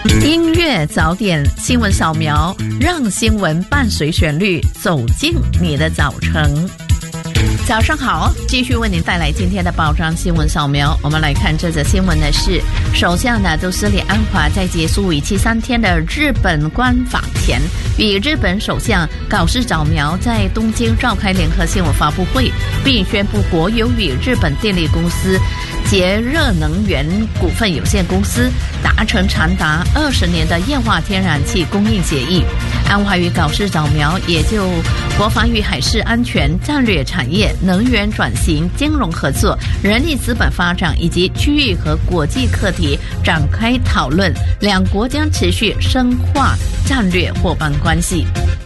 音乐早点新闻扫描，让新闻伴随旋律走进你的早晨。早上好，继续为您带来今天的报章新闻扫描。我们来看这则新闻的是，首相拿督斯里安华在结束为期3天的日本官访前，与日本首相高市早苗在东京召开联合新闻发布会，并宣布国有与日本电力公司捷热能源股份有限公司达成长达20年的液化天然气供应协议。安华与高市早苗也就国防与海事安全、战略产业、能源转型、金融合作、人力资本发展以及区域和国际课题展开讨论，两国将持续深化战略伙伴关系。